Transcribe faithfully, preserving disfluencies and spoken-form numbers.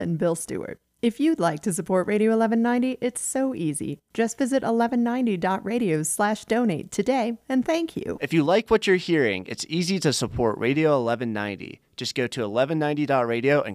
And Bill Stewart. If you'd like to support Radio eleven ninety, it's so easy. Just visit eleven ninety dot radio slash donate today, and thank you. If you like what you're hearing, it's easy to support Radio eleven ninety. Just go to eleven ninety dot radio and